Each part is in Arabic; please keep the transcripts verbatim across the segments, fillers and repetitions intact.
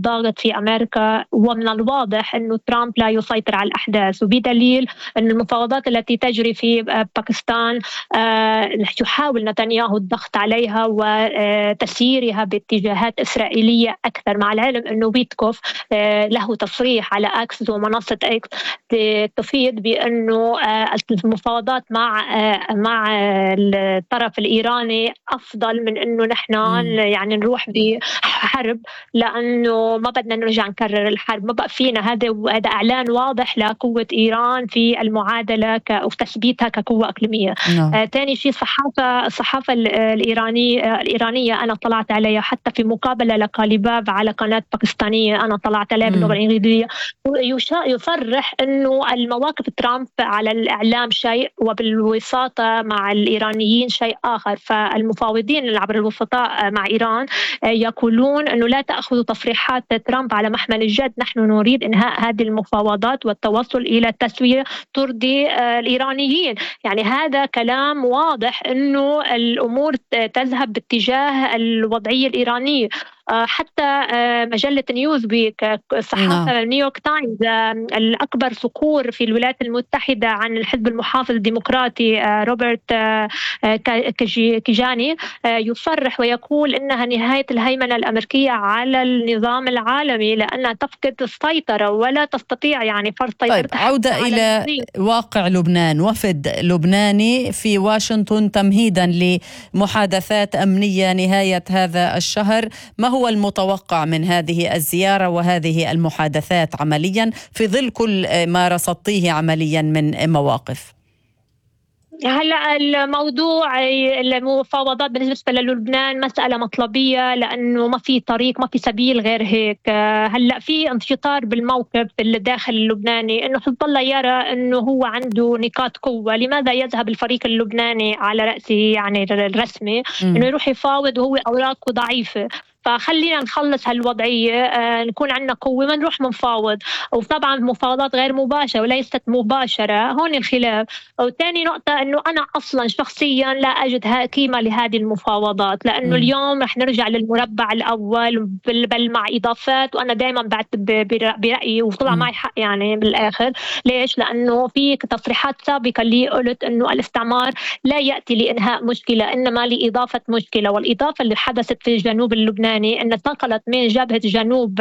الضاغط في أمريكا، ومن الواضح أنه ترامب لا يسيطر على الأحداث، وبدليل أن المفاوضات التي تجري في باكستان يحاول نتنياهو الضغط عليها وتسييرها باتجاهات إسرائيلية أكثر، مع العلم أنه ويتكوف له تصريح على أكس ومنصة أكس تفيد بأنه المفاوضات مع مع الطرف الإيراني أفضل من أنه نحن يعني نروح بحرب، لأنه ما بدنا نرجع نكرر الحرب. ما بقى فينا، هذا هذا إعلان واضح لقوة إيران في المعادلة وتثبيتها كقوة إقليمية. ثاني شيء الصحافة الصحافة الإيرانية الإيرانية أنا طلعت عليها حتى في مقابلة لقالباف على قناة باكستانية أنا طلعت عليها باللغة الإنجليزية، يصرح أنه المواقف ترامب على الإعلام شيء وبالوساطة مع الإيرانيين شيء آخر. فالمفاوضين عبر الوسطاء مع إيران يقولون أنه لا تأخذوا تصريحات ترامب على محمل الجد، نحن نريد إنهاء هذه المفاوضات والتوصل إلى تسوية ترضي الإيرانيين. يعني هذا كلام واضح أنه الأمور تذهب باتجاه الوضعية الإيرانية. حتى مجلة نيوزويك الصحافة نيويورك تايمز الأكبر صقور في الولايات المتحدة عن الحزب المحافظ الديمقراطي روبرت كيجاني يصرح ويقول إنها نهاية الهيمنة الأمريكية على النظام العالمي لأنها تفقد السيطرة ولا تستطيع يعني فرض سيطرتها. طيب عودة إلى واقع لبنان، وفد لبناني في واشنطن تمهيدا لمحادثات أمنية نهاية هذا الشهر، ما هو المتوقع من هذه الزيارة وهذه المحادثات عمليا في ظل كل ما رصدتيه عمليا من مواقف؟ هلا الموضوع المفاوضات بالنسبه للبنان مساله مطلبيه، لانه ما في طريق ما في سبيل غير هيك. هلا في انشطار بالموقف الداخل اللبناني انه حزب الله يرى انه هو عنده نقاط قوه، لماذا يذهب الفريق اللبناني على راسه يعني الرسمي انه يروح يفاوض وهو اوراقه ضعيفه؟ فخلينا نخلص هالوضعية، آه نكون عندنا قوة ما نروح منفاوض. وطبعا مفاوضات غير مباشرة وليست مباشرة، هون الخلاف. وثاني نقطة أنه أنا أصلا شخصيا لا أجد قيمة لهذه المفاوضات، لأنه م. اليوم رح نرجع للمربع الأول بل مع إضافات، وأنا دائما بعتب برأيي وطلع م. معي حق يعني بالآخر. ليش؟ لأنه في تصريحات سابقة اللي قلت أنه الاستعمار لا يأتي لإنهاء مشكلة إنما لإضافة مشكلة، والإضافة اللي حدثت في الجنوب اللبناني أن انتقلت من جبهة جنوب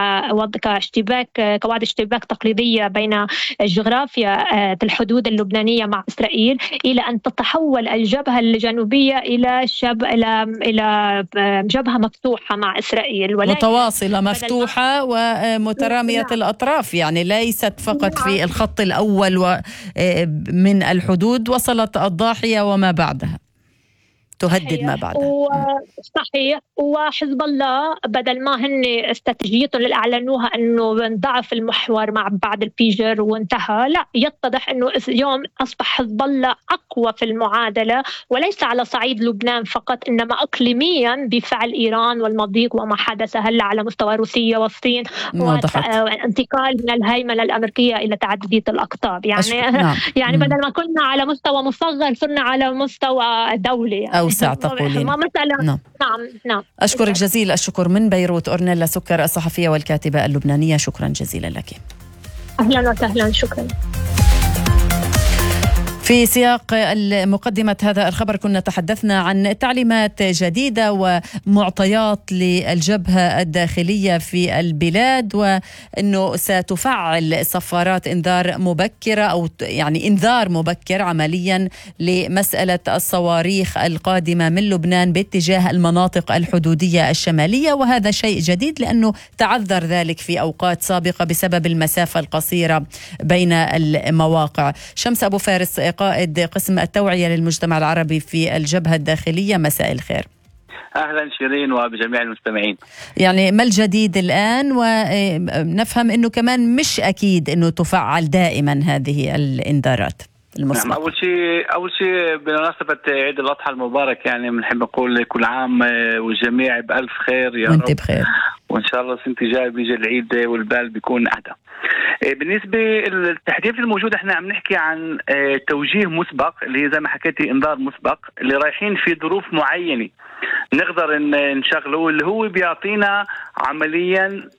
كاشتباك كواد اشتباك تقليدية بين الجغرافيا الحدود اللبنانية مع إسرائيل إلى أن تتحول الجبهة الجنوبية إلى شب إلى إلى جبهة مفتوحة مع إسرائيل، متواصلة مفتوحة ومترامية الأطراف، يعني ليست فقط في الخط الأول من الحدود، وصلت الضاحية وما بعدها تهدد ما بعدها. و... صحيح. وحزب الله بدل ما هن استراتيجيتهم اللي اعلنوها انه انضعف المحور مع بعد الفيجر وانتهى، لا، يتضح انه اليوم اصبح حزب الله اقوى في المعادله، وليس على صعيد لبنان فقط انما اقليميا بفعل ايران والمضيق وما حدث هلا على مستوى روسيا والصين، وانتقال من الهيمنه الامريكيه الى تعدديه الاقطاب. يعني أشك... نعم. يعني بدل ما كنا على مستوى مصغر صرنا على مستوى دولي يعني. أوسع تقولين. نعم. نعم نعم. أشكرك جزيل الشكر من بيروت أورنيلا سكر الصحفية والكاتبة اللبنانية، شكرا جزيلا لك. أهلا وسهلا، شكرا. في سياق مقدمة هذا الخبر كنا تحدثنا عن تعليمات جديدة ومعطيات للجبهة الداخلية في البلاد، وأنه ستفعل صفارات إنذار مبكرة أو يعني إنذار مبكر عمليا لمسألة الصواريخ القادمة من لبنان باتجاه المناطق الحدودية الشمالية، وهذا شيء جديد لأنه تعذر ذلك في أوقات سابقة بسبب المسافة القصيرة بين المواقع. شمس أبو فارس قائد قسم التوعية للمجتمع العربي في الجبهة الداخلية، مساء الخير. أهلا شيرين وبجميع المستمعين. يعني ما الجديد الآن؟ ونفهم أنه كمان مش أكيد أنه تفعل دائما هذه الإنذارات المسبقة. نعم، أول شيء أول شيء بمناسبة عيد الأضحى المبارك يعني بنحب نقول كل عام والجميع بألف خير يا وانت رب، بخير، وإن شاء الله السنة الجاية بيجي العيد والبال بيكون أهدى. بالنسبة للتحديث الموجود احنا عم نحكي عن توجيه مسبق اللي هي زي ما حكيتي انذار مسبق اللي رايحين في ظروف معينة نقدر نشغله، اللي هو بيعطينا عمليا